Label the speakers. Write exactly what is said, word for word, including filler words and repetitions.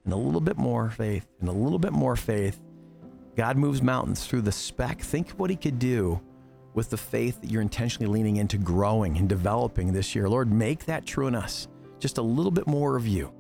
Speaker 1: and a little bit more faith and a little bit more faith, God moves mountains through the speck. Think what he could do with the faith that you're intentionally leaning into growing and developing this year. Lord, make that true in us. Just a little bit more of you.